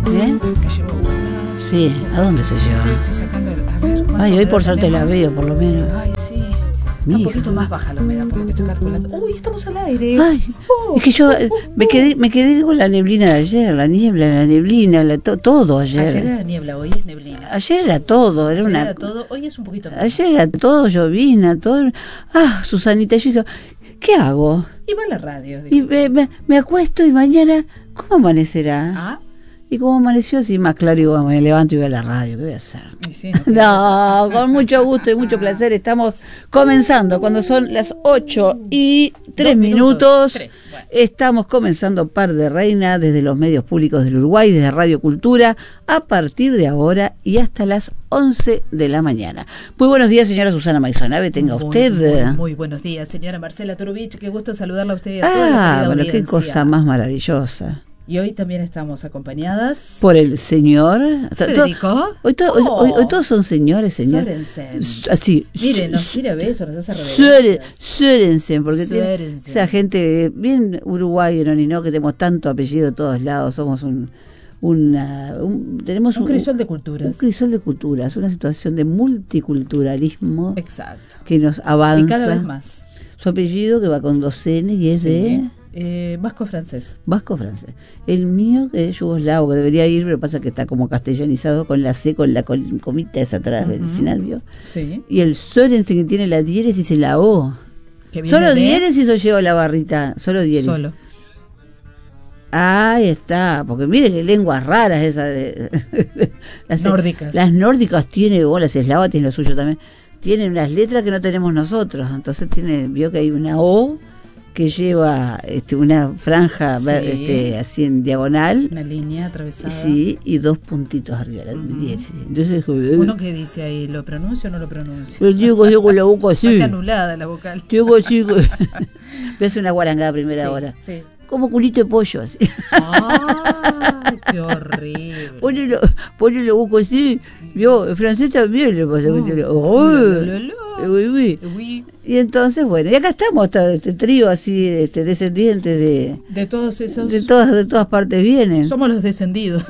¿Eh? Que llevo buenas. Sí, ¿a dónde se lleva? Estoy sacando, a ver. Ay, hoy por suerte la veo, por lo menos. Ay, sí. Está un poquito más baja la humedad, por lo que estoy calculando. Uy, estamos al aire. Ay, es que yo me quedé con la neblina de ayer, la neblina, todo ayer. Ayer era niebla, hoy es neblina. Ayer era todo, Ayer era todo, hoy es un poquito más. Ayer era todo, llovina, todo. Ah, Susanita, yo digo, ¿qué hago? Y va a la radio. Y me acuesto y mañana, ¿cómo amanecerá? Ah. Y como amaneció así más claro, digo, me levanto y voy a la radio, ¿qué voy a hacer? Sí, no, con mucho gusto y mucho placer estamos comenzando, cuando son las 8:03 minutos, bueno. Estamos comenzando Par de Reina desde los medios públicos del Uruguay, desde Radio Cultura, a partir de ahora y hasta las 11 de la mañana. Muy buenos días, señora Susana Maisonave, tenga usted. Muy buenos días, señora Marcela Turubich, qué gusto saludarla a usted y a toda la querida bueno, audiencia. Qué cosa más maravillosa. Y hoy también estamos acompañadas por el señor Federico. Hoy todos son señores, señor. Sorensen. Así. Miren, nos tira besos, nos hace reverencias. Sorensen, porque tiene esa gente bien uruguaya, ¿no? Que tenemos tanto apellido de todos lados, somos tenemos un crisol de culturas. Un crisol de culturas, una situación de multiculturalismo. Exacto. Que nos avanza. Y cada vez más. Su apellido, que va con 2 N y es de... vasco-francés. Vasco-francés. El mío, que es yugoslavo, que debería ir, pero pasa que está como castellanizado con la C, con la comita esa atrás del final, ¿vio? Sí. Y el Sorensen, que tiene la diéresis y la O. ¿Solo diéresis o llevo la barrita? Solo diéresis. Solo. Ahí está, porque mire qué lenguas raras esas las nórdicas. Las nórdicas tienen, las eslavas tienen lo suyo también, tienen unas letras que no tenemos nosotros, entonces vio que hay una O que lleva una franja así en diagonal, una línea atravesada, sí, y 2 puntitos arriba. Entonces uno que dice ahí, ¿lo pronuncio o no lo pronuncio? Pero yo con la boca así, casi anulada la vocal. Digo así, voy a hacer una guarangada a primera hora. Sí. Como culito de pollo así. ¡Ay, qué horrible! Ponle la boca así. Vio, el francés también le pasa Y entonces, bueno, y acá estamos, este trío así, descendientes de todos esos. De todas partes vienen. Somos los descendidos.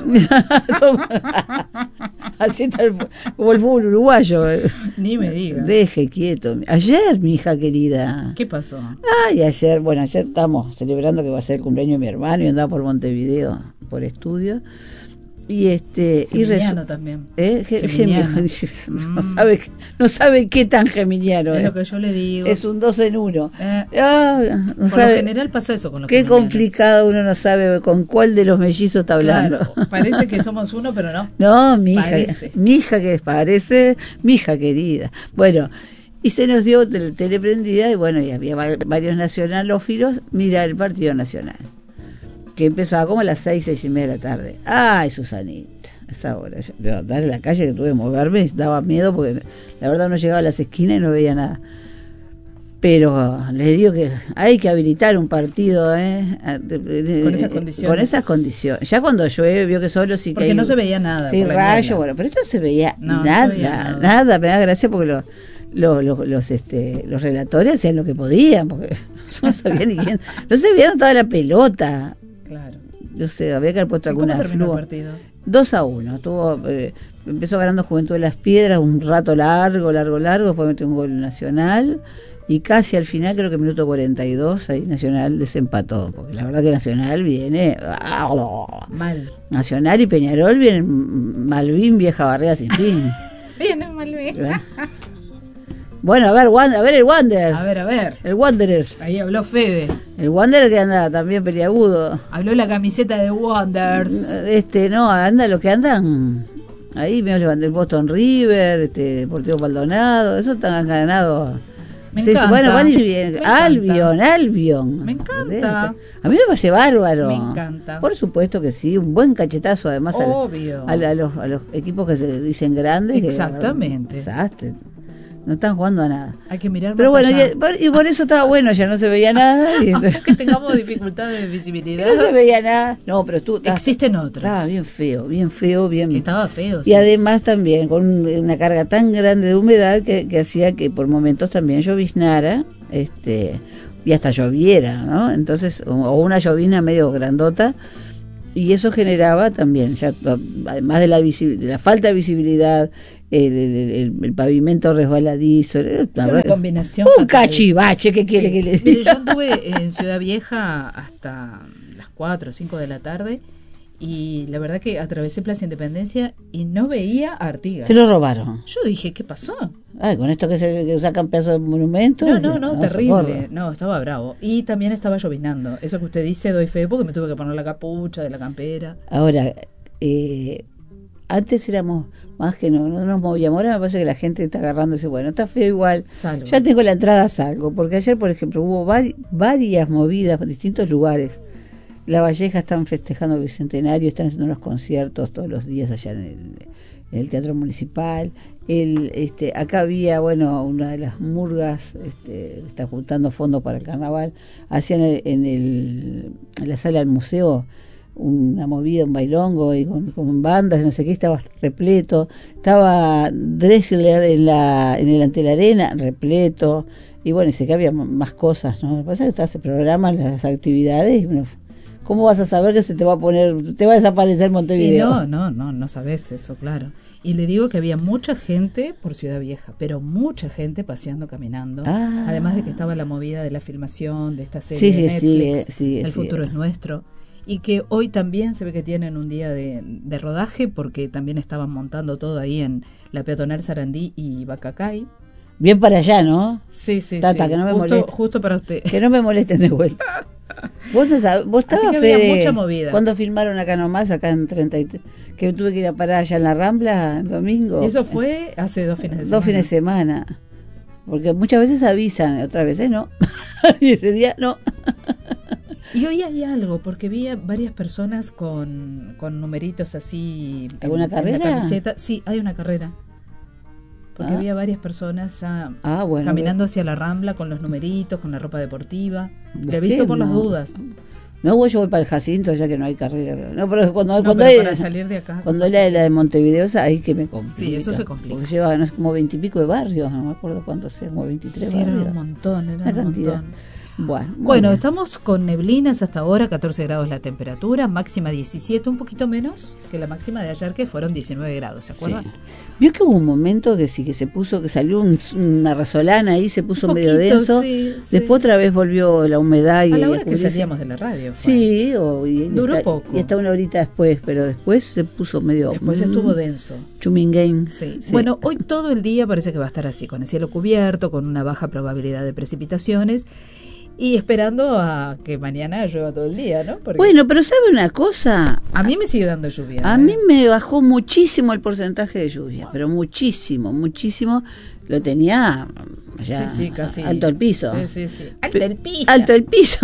Así está como el fútbol uruguayo. Ni me diga. Deje quieto. Ayer, mi hija querida. ¿Qué pasó? Ay, ayer estamos celebrando que va a ser el cumpleaños de mi hermano y andaba por Montevideo por estudio. Y geminiano también. Geminiano. No sabe qué tan geminiano es. Lo que yo le digo. Es un 2 en 1. Por lo general pasa eso con los geminianos. Qué complicado, uno no sabe con cuál de los mellizos está hablando. Claro, parece que somos uno, pero no. No, mi hija querida. Bueno, y se nos dio teleprendida y bueno, y había varios nacionalófilos. Mira el Partido Nacional, que empezaba como a las 6:30 de la tarde. Ay, Susanita, a esa hora, levantar en la calle que tuve que moverme, daba miedo porque la verdad no llegaba a las esquinas y no veía nada. Pero les digo que hay que habilitar un partido, con esas condiciones. Con esas condiciones. Ya cuando llueve, vio que solo sí que porque no se veía nada. Sí, rayo, bueno, pero esto no se veía nada. Me da gracia porque los relatores hacían lo que podían, porque no sabían ni quién, no se veía dónde estaba la pelota. Claro. Yo sé, habría que haber puesto alguna. ¿Cómo terminó el partido? 2-1. Empezó ganando Juventud de las Piedras un rato largo, después metió un gol Nacional y casi al final, creo que minuto 42, ahí Nacional desempató, porque la verdad que Nacional viene mal. Nacional y Peñarol vienen Malvin, vieja barrera sin fin. Viene Malvin. Bueno, a ver el Wander. A ver. El Wanderers. Ahí habló Fede. El Wander que anda también peliagudo. Habló la camiseta de Wanderers. No, anda lo que andan. Ahí me levanté el Boston River, Deportivo Maldonado, eso han ganado. Me encanta. Bueno, van a ir bien. Albion. Me encanta. A mí me parece bárbaro. Me encanta. Por supuesto que sí, un buen cachetazo además a los equipos que se dicen grandes. Exactamente. Desastre. No están jugando a nada. Hay que mirar pero más bueno, allá. Y por eso estaba bueno, ya no se veía nada. Y entonces, que tengamos dificultad de visibilidad. No se veía nada. No, pero existen otros. Estaba bien feo. Estaba feo, y sí. además también con una carga tan grande de humedad que hacía que por momentos también lloviznara, y hasta lloviera, ¿no? Entonces, o una llovizna medio grandota. Y eso generaba también, ya además de de la falta de visibilidad, el pavimento resbaladizo, una combinación un cachivache, ¿qué quiere que le diga? Mire, yo anduve en Ciudad Vieja hasta las 4 o 5 de la tarde y la verdad que atravesé Plaza Independencia y no veía a Artigas. Se lo robaron. Yo dije, ¿qué pasó? Ay, con esto que sacan pedazos de monumentos. No, terrible. No, estaba bravo. Y también estaba lloviznando. Eso que usted dice, doy fe, porque me tuve que poner la capucha de la campera. Ahora, antes éramos más que no nos movíamos. Ahora me parece que la gente está agarrando y dice, bueno, está feo igual. Salgo. Ya tengo la entrada, salgo. Porque ayer, por ejemplo, hubo varias movidas en distintos lugares. La Valleja están festejando el Bicentenario, están haciendo unos conciertos todos los días allá en el Teatro Municipal. Acá había, bueno, una de las murgas está juntando fondos para el carnaval. Hacían en la sala del museo una movida, un bailongo y con bandas, no sé qué, estaba repleto. Estaba Drexler en el ante la arena, repleto. Y bueno, y sé que había más cosas, ¿no? Lo que pasa es que se programan las actividades y bueno, ¿cómo vas a saber que se te va a desaparecer Montevideo? Y no sabes eso, claro. Y le digo que había mucha gente por Ciudad Vieja, pero mucha gente paseando, caminando. Además de que estaba la movida de la filmación de esta serie de Netflix, El futuro es nuestro. Y que hoy también se ve que tienen un día de rodaje porque también estaban montando todo ahí en la peatonal Sarandí y Bacacay. Bien para allá, ¿no? Sí. Tata, que no me moleste. Justo para usted. Que no me molesten de vuelta. Vos estabas, Fede, mucha movida. Cuando filmaron acá nomás, acá en 33, que tuve que ir a parar allá en la Rambla el domingo. Eso fue hace 2 fines de semana. 2 fines de semana. Porque muchas veces avisan, otras veces no. Y ese día no. Y hoy hay algo, porque vi a varias personas con numeritos así. ¿Alguna carrera? En la camiseta. Sí, hay una carrera. Porque había varias personas ya caminando hacia la Rambla con los numeritos, con la ropa deportiva. Le aviso por las dudas. No, yo voy para el Jacinto, ya que no hay carrera. No, pero cuando para salir de acá. Cuando la de Montevideo, ahí que me complica. Sí, eso se complica. Porque lleva, no sé, como 20 y pico de barrios, no me acuerdo cuántos sea, como 23 barrios. Era un montón, una cantidad. Bueno, estamos con neblinas hasta ahora, 14 grados la temperatura, máxima 17, un poquito menos que la máxima de ayer, que fueron 19 grados, ¿se acuerdan? Sí. Vio que hubo un momento que sí, que se puso, que salió una resolana ahí, se puso medio denso, después otra vez volvió la humedad. A la hora que salíamos de la radio. Sí, duró poco. Y hasta una horita después, pero después se puso medio... Después estuvo denso. Chuminguén. Sí. Bueno, hoy todo el día parece que va a estar así, con el cielo cubierto, con una baja probabilidad de precipitaciones. Y esperando a que mañana llueva todo el día, ¿no? Porque bueno, pero ¿sabe una cosa? A mí me sigue dando lluvia. A mí me bajó muchísimo el porcentaje de lluvia, pero muchísimo. Lo tenía ya casi alto el piso. Sí. Alto el piso.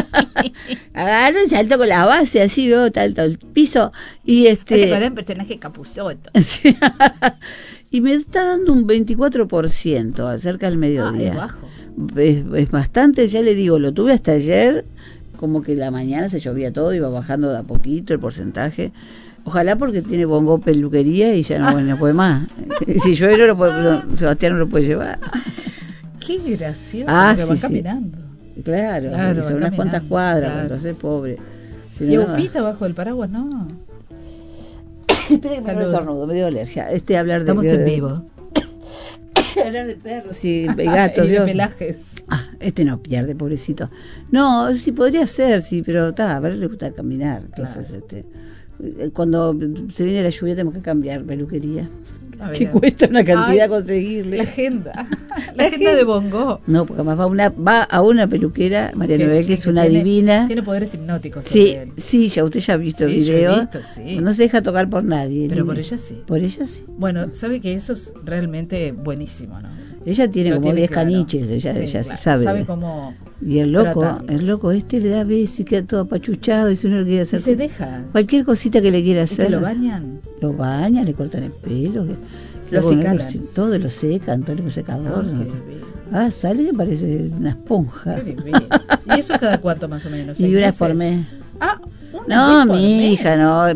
Agarro y salto con la base, así veo alto el piso. Y Ese con el personaje Capusotto. Sí. Y me está dando un 24% cerca del mediodía. Es bajo. Es bastante, ya le digo, lo tuve hasta ayer, como que la mañana se llovía todo, iba bajando de a poquito el porcentaje. Ojalá, porque tiene Bongo peluquería y ya no puede más. Si llueve Sebastián no lo puede llevar. Qué gracioso, que va caminando. Claro, son unas cuantas cuadras, entonces pobre. Y Upita bajo el paraguas, ¿no? Espera que me estornudo, me dio alergia. Estamos en vivo. Hablar de perros y gatos y de pelajes. No pierde, pobrecito. No, sí podría ser, sí, pero a ver, le gusta caminar. Entonces, cuando se viene la lluvia tenemos que cambiar peluquería. Que cuesta una cantidad conseguirle. La agenda de Bongo. No, porque además va a una peluquera, María Noel, que es una divina. Tiene poderes hipnóticos. Sí, usted ya ha visto el video. No se deja tocar por nadie. Pero por ella sí. Por ella sí. Bueno, sabe que eso es realmente buenísimo, ¿no? Ella tiene como 10 caniches, ella sabe. Sabe cómo. Y el loco le da besos y queda todo apachuchado, y si uno le quiere hacer. Y se deja. Cualquier cosita que le quiera hacer. ¿Y lo bañan? Lo bañan, le cortan el pelo. Lo secan. Todo lo secan, todo el secador. Sale que parece una esponja. Qué divino. ¿Y eso cada cuánto más o menos? Y una vez por mes. No, mi hija, no.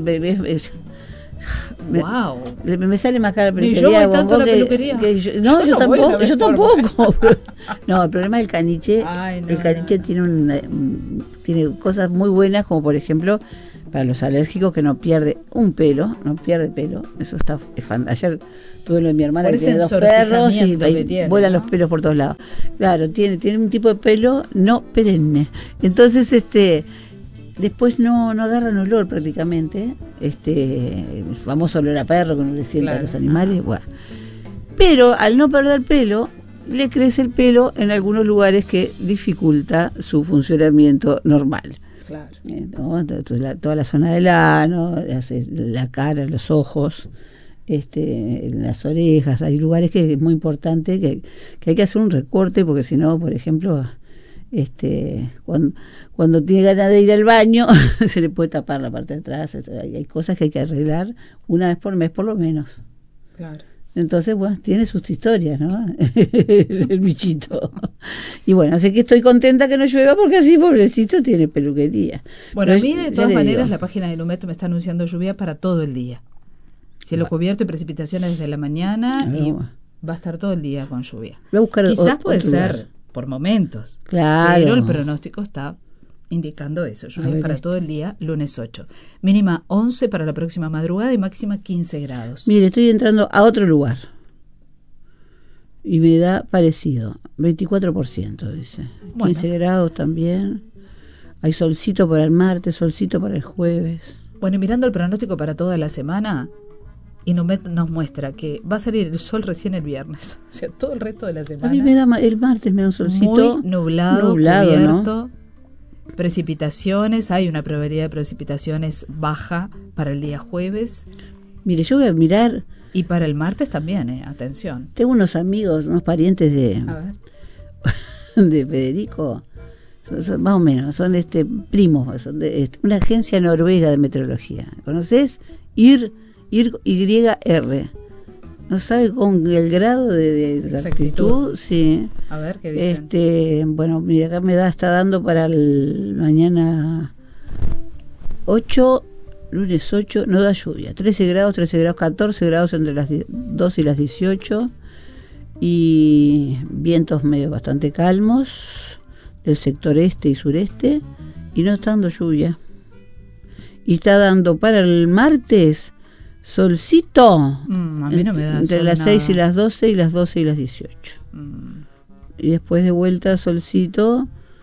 Wow. Me sale más cara la peluquería. Yo voy tanto a la peluquería. Yo tampoco. No, el problema del caniche. El caniche tiene cosas muy buenas, como por ejemplo, para los alérgicos, que no pierde pelo, eso está ayer tuve lo de mi hermana, que tiene 2 perros y vuelan, ¿no?, los pelos por todos lados. Claro, tiene un tipo de pelo no perenne. Entonces, después no agarran olor prácticamente, el famoso olor a perro que uno le sienta a los animales. Bueno. Pero al no perder pelo, le crece el pelo en algunos lugares que dificulta su funcionamiento normal. Claro. ¿No? Entonces, toda la zona del ano, la cara, los ojos, las orejas, hay lugares que es muy importante que hay que hacer un recorte, porque si no, por ejemplo, cuando tiene ganas de ir al baño se le puede tapar la parte de atrás. Hay cosas que hay que arreglar una vez por mes por lo menos. Claro. Entonces, bueno, tiene sus historias, ¿no? El bichito. Y bueno, así que estoy contenta que no llueva, porque así, pobrecito, tiene peluquería. Bueno, a mí de todas maneras la página de Inumet me está anunciando lluvia para todo el día. Cielo cubierto y precipitaciones desde la mañana, y va a estar todo el día con lluvia. Voy a buscar quizás puede ser por momentos, claro, pero el pronóstico está indicando eso, lluvia para todo el día, lunes 8. Mínima 11 para la próxima madrugada y máxima 15 grados. Mire, estoy entrando a otro lugar y me da parecido, 24%, dice. Bueno. 15 grados también. Hay solcito para el martes, solcito para el jueves. Bueno, y mirando el pronóstico para toda la semana, Inumet nos muestra que va a salir el sol recién el viernes. O sea, todo el resto de la semana. A mí me da el martes, me da un solcito. Muy nublado, cubierto, ¿no? Precipitaciones, hay una probabilidad de precipitaciones baja para el día jueves. Mire, yo voy a mirar. Y para el martes también, atención. Tengo unos amigos, unos parientes de Federico, son más o menos, son primos, son de una agencia noruega de meteorología. ¿Conoces? YR. No sabe con el grado de exactitud, sí. A ver qué dicen. Bueno, mira, acá está dando para el mañana 8, lunes 8, no da lluvia. 13 grados, 14 grados entre las 2 y las 18. Y vientos medio bastante calmos del sector este y sureste. Y no está dando lluvia. Y está dando para el martes solcito, a mí no me da entre las 6 y las 12 y las 12 y las 18. Y después de vuelta solcito,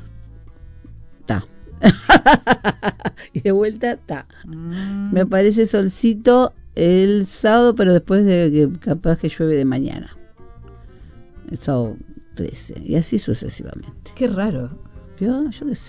y de vuelta, me parece solcito el sábado, pero después de que capaz que llueve de mañana. El sábado 13, y así sucesivamente. Qué raro. Yo qué sé.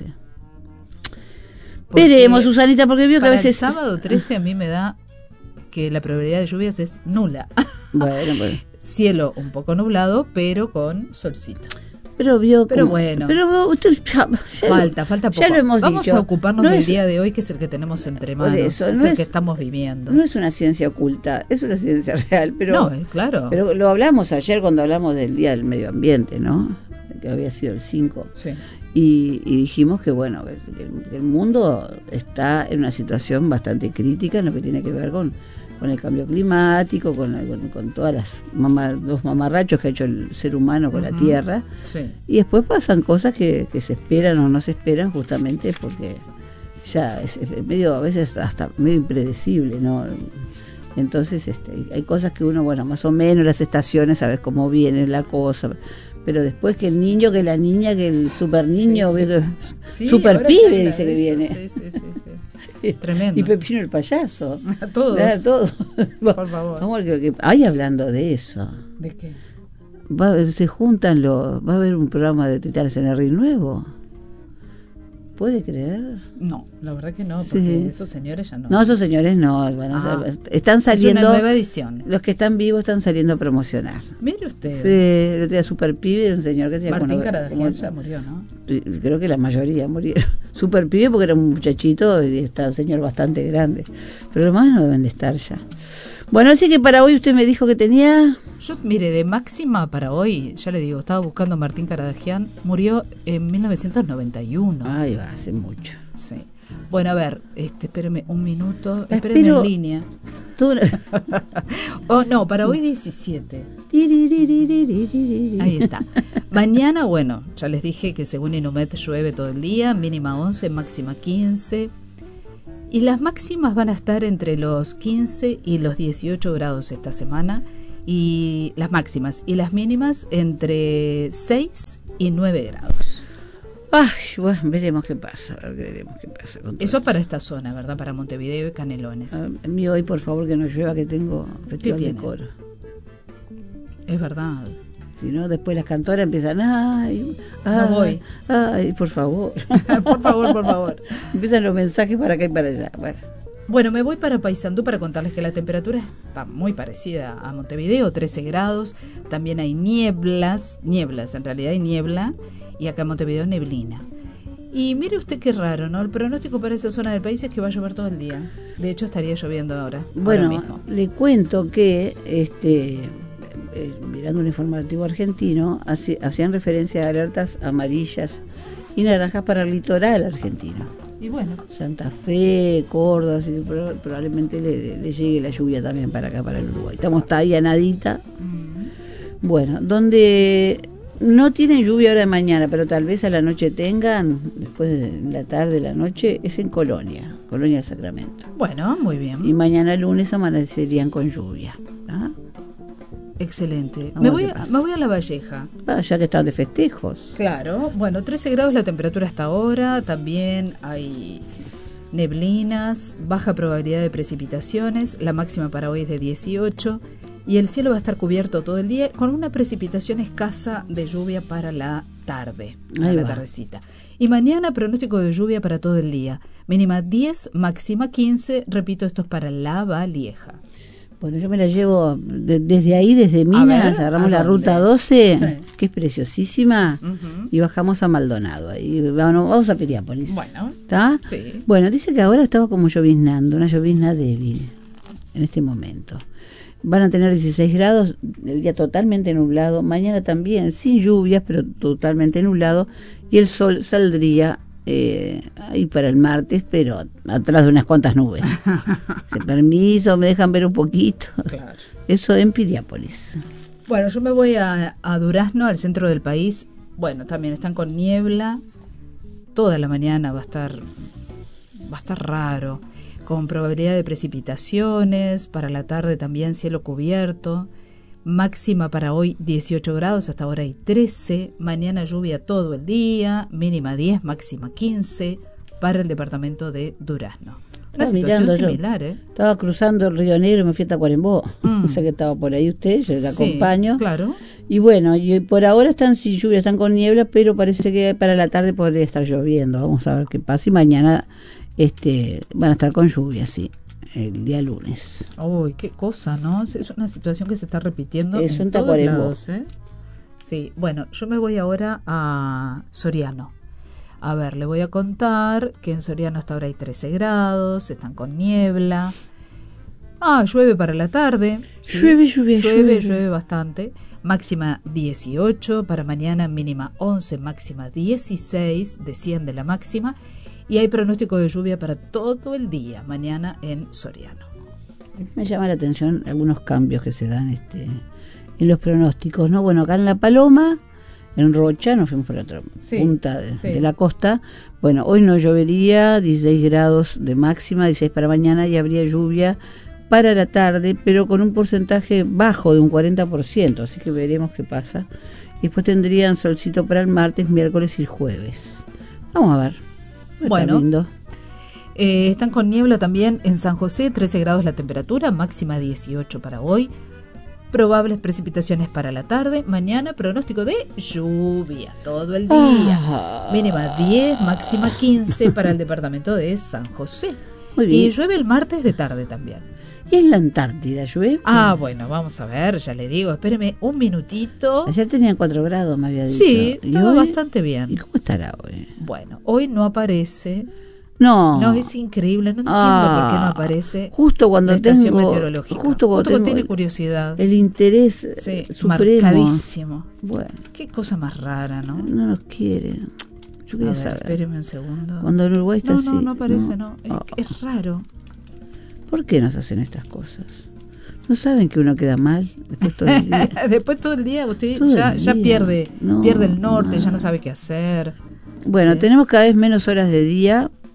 Veremos, Susanita, porque vio que a veces... El sábado 13 a mí me da que la probabilidad de lluvias es nula. Bueno. Cielo un poco nublado, pero con solcito. Pero bueno. Pero usted, falta poco. Ya lo hemos Vamos dicho. A ocuparnos del día de hoy, que es el que tenemos entre manos. Eso, es el que estamos viviendo. No es una ciencia oculta, es una ciencia real. Pero, no, claro. Pero lo hablamos ayer cuando hablamos del Día del Medio Ambiente, ¿no? Que había sido el 5. Sí. Y dijimos que, bueno, que el mundo está en una situación bastante crítica en lo que tiene que ver con el cambio climático, con todas los mamarrachos que ha hecho el ser humano con la Tierra. Sí. Y después pasan cosas que se esperan o no se esperan, justamente porque ya es medio, a veces hasta medio impredecible, ¿no? Entonces hay cosas que uno, bueno, más o menos las estaciones, sabes cómo viene la cosa, pero después que el niño, que la niña, que el super niño, super pibe dice que viene. Sí. Tremendo. Y Pepino el payaso. A todos. Por favor. Vamos, ahí hablando de eso. ¿De qué? Se juntan va a haber un programa de Titanes en el Río nuevo. ¿Puede creer? No, la verdad que no, porque esos señores ya no. No, esos señores no. Están saliendo. Es una nueva edición. Los que están vivos están saliendo a promocionar. Mire usted. Sí, el otro día Super Pibe, un señor que tenía... Martín Caradagian ya murió, ¿no? Creo que la mayoría murieron. Super Pibe porque era un muchachito y está un señor bastante grande. Pero los más no deben de estar ya. Bueno, así que para hoy usted me dijo que tenía... Yo, mire, de máxima para hoy, ya le digo, estaba buscando a Martín Caradagian, murió en 1991. Ay, va, hace mucho. Sí. Bueno, a ver, espéreme un minuto, espéreme en línea. No, para hoy 17. Ahí está. Mañana, bueno, ya les dije que según Inumet llueve todo el día, mínima 11, máxima 15. Y las máximas van a estar entre los 15 y los 18 grados esta semana, y las máximas, y las mínimas entre 6 y 9 grados. Ay, bueno, veremos qué pasa con eso para esta zona, ¿verdad? Para Montevideo y Canelones. A mí hoy, por favor, que no llueva, que tengo festival de coro. Es verdad. Si no, después las cantoras empiezan, no voy. Ay, por favor. por favor. Empiezan los mensajes para acá y para allá. Bueno, me voy para Paysandú para contarles que la temperatura está muy parecida a Montevideo, 13 grados. También hay nieblas, en realidad hay niebla. Y acá en Montevideo neblina. Y mire usted qué raro, ¿no? El pronóstico para esa zona del país es que va a llover todo el día. De hecho, estaría lloviendo ahora. Bueno, ahora mismo. Le cuento que, mirando un informativo argentino, hacían referencia a alertas amarillas y naranjas para el litoral argentino. Y bueno. Santa Fe, Córdoba, así que probablemente le llegue la lluvia también para acá, para el Uruguay. Estamos ahí a nadita. Bueno, donde no tienen lluvia ahora de mañana, pero tal vez a la noche tengan, después de la tarde, la noche, es en Colonia del Sacramento. Bueno, muy bien. Y mañana lunes amanecerían con lluvia. ¿Ah? Excelente. Me voy a La Valleja. Ya que están de festejos. Claro. Bueno, 13 grados la temperatura hasta ahora. También hay neblinas, baja probabilidad de precipitaciones. La máxima para hoy es de 18. Y el cielo va a estar cubierto todo el día con una precipitación escasa de lluvia para la tarde, para la tardecita. Y mañana pronóstico de lluvia para todo el día. Mínima 10, máxima 15. Repito, esto es para La Valleja. Bueno, yo me la llevo desde ahí, desde Minas, agarramos la ruta 12, sí, que es preciosísima, y bajamos a Maldonado. Ahí vamos a Piriápolis. Bueno, ¿está? Sí. Bueno, dice que ahora estaba como lloviznando, una llovizna débil en este momento. Van a tener 16 grados, el día totalmente nublado, mañana también, sin lluvias, pero totalmente nublado, y el sol saldría ahí para el martes, pero atrás de unas cuantas nubes. Permiso, me dejan ver un poquito. Claro. Eso en Piriápolis. Bueno, yo me voy a Durazno, al centro del país. Bueno, también están con niebla, toda la mañana va a estar raro, con probabilidad de precipitaciones, para la tarde también cielo cubierto, máxima para hoy 18 grados, hasta ahora hay 13, mañana lluvia todo el día, mínima 10, máxima 15, para el departamento de Durazno. Una situación similar, Estaba cruzando el Río Negro y me fui a Tacuarembó, o sea que estaba por ahí usted, yo le acompaño. Claro. Y bueno, y por ahora están sin lluvia, están con niebla, pero parece que para la tarde podría estar lloviendo, vamos a ver qué pasa, y mañana van a estar con lluvia, sí, el día lunes. Uy, qué cosa, ¿no? Es una situación que se está repitiendo Eso en todos lados, Sí, bueno, yo me voy ahora a Soriano. A ver, le voy a contar que en Soriano hasta ahora hay 13 grados, están con niebla. Llueve para la tarde. ¿Sí? Llueve bastante. Máxima 18, para mañana mínima 11, máxima 16, desciende la máxima. Y hay pronóstico de lluvia para todo el día, mañana en Soriano. Me llama la atención algunos cambios que se dan en los pronósticos, ¿no? Bueno, acá en La Paloma, en Rocha, nos fuimos por la otra punta de la costa. Bueno, hoy no llovería, 16 grados de máxima, 16 para mañana, y habría lluvia para la tarde, pero con un porcentaje bajo de un 40%, así que veremos qué pasa. Y después tendrían solcito para el martes, miércoles y jueves. Vamos a ver. Bueno, están con niebla también en San José, 13 grados la temperatura, máxima 18 para hoy. Probables precipitaciones para la tarde. Mañana pronóstico de lluvia todo el día. Mínima 10, máxima 15 para el departamento de San José. Muy bien. Y llueve el martes de tarde también. ¿Y en la Antártida llueve? Bueno, vamos a ver, ya le digo, espéreme un minutito. Ayer tenían 4 grados, me había dicho. Sí, estaba bastante bien. ¿Y cómo estará hoy? Bueno, hoy no aparece. No, es increíble, no entiendo por qué no aparece. Justo cuando la estación meteorológica. Justo cuando tiene curiosidad. El interés supremo. Marcadísimo. Bueno. Qué cosa más rara, ¿no? No nos quiere. Yo quería saber. Espéreme un segundo. Cuando en Uruguay está así. No aparece, no. Es raro. ¿Por qué nos hacen estas cosas? ¿No saben que uno queda mal después todo el día? Después todo el día usted ya pierde el norte, ya no sabe qué hacer. Bueno, tenemos cada vez menos horas de día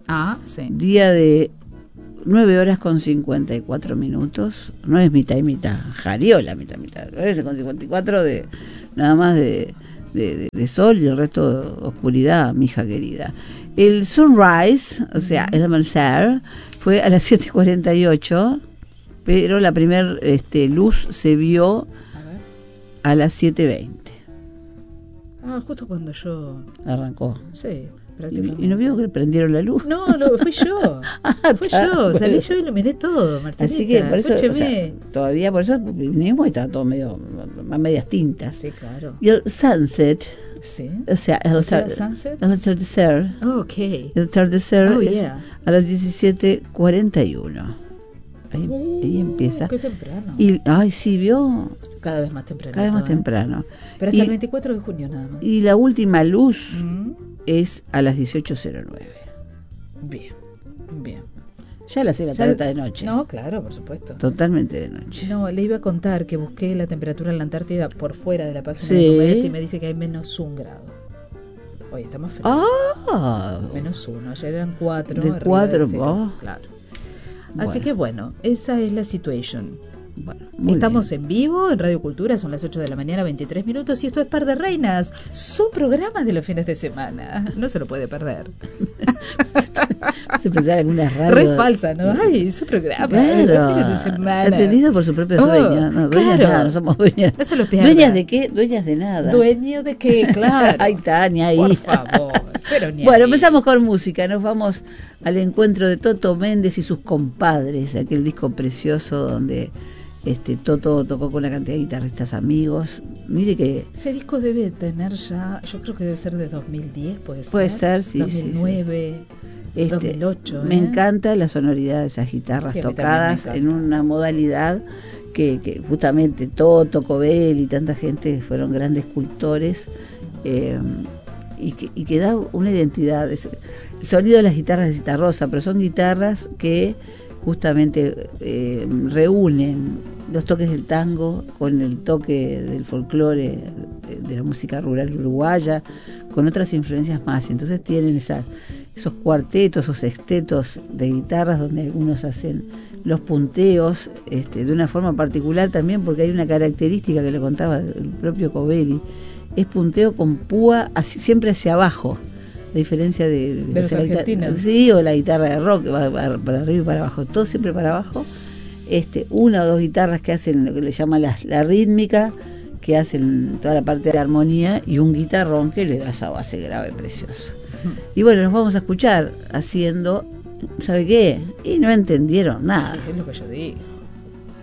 Sí. Día de 9 horas con 54 minutos. No es mitad y mitad. Jariola, mitad y mitad. 9 horas con 54 de nada más de sol y el resto de oscuridad, mi hija querida. El sunrise, o sea, el amanecer, fue a las 7:48, pero la primer luz se vio a las 7:20. Justo cuando yo... Arrancó. Sí. ¿Y no vio que prendieron la luz? No, fui yo. Salí yo y lo miré todo, Marcelita. Así que por eso, todavía por eso vinimos y estaba todo medio a medias tintas. Sí, claro. Y el sunset, sí. o sea, el atardecer. El atardecer es a las 17:41. Ahí empieza. Qué temprano. Y, sí, vio. Cada vez más temprano. Cada vez más temprano. Pero hasta el 24 de junio nada más. Y la última luz es a las 18:09. Bien. Ya la sé, la tarde de noche. No, claro, por supuesto. Totalmente de noche. No, le iba a contar que busqué la temperatura en la Antártida por fuera de la página de Comet y me dice que hay -1 grado. Hoy está más frío. -1, ayer eran 4. De 4, claro. Así que bueno, esa es la situación. Bueno, estamos en vivo en Radio Cultura, son las 8 de la mañana, 23 minutos, y esto es Par de Reinas, su programa de los fines de semana. No se lo puede perder. Se pensaba en una radio. Re falsa, ¿no? Ay, su programa de los fines de semana. Entendido por su propio dueño. No, dueñas nada, no somos dueñas. No se lo pierda. ¿Dueñas de qué? Dueñas de nada. ¿Dueño de qué? Claro. Ay, Tania, ahí. Por favor. Pero bueno, empezamos con música. Nos vamos al encuentro de Toto Méndez y sus compadres, aquel disco precioso donde Toto tocó con una cantidad de guitarristas amigos. Mire que ese disco debe tener ya, yo creo que debe ser de 2010, puede ser, sí, 2009, sí. 2008. Me encanta la sonoridad de esas guitarras tocadas en una modalidad que justamente Toto, Cobel y tanta gente fueron grandes escultores, y que da una identidad. El sonido de las guitarras de Citarrosa, pero son guitarras que justamente reúnen los toques del tango con el toque del folclore, de la música rural uruguaya, con otras influencias más. Entonces tienen esos cuartetos o sextetos de guitarras donde algunos hacen los punteos de una forma particular también, porque hay una característica que le contaba el propio Covelli, es punteo con púa siempre hacia abajo. A diferencia de los argentinos. Sí, o la guitarra de rock, que va para arriba y para abajo, todo siempre para abajo. Una o dos guitarras que hacen lo que le llaman la rítmica, que hacen toda la parte de armonía, y un guitarrón que le da esa base grave preciosa. Y bueno, nos vamos a escuchar haciendo, ¿sabe qué? Y no entendieron nada. Sí, es lo que yo digo.